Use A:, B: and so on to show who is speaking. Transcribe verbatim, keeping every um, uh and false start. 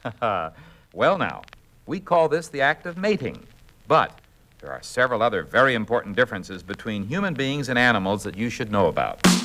A: Well, now, we call this the act of mating, but there are several other very important differences between human beings and animals that you should know about.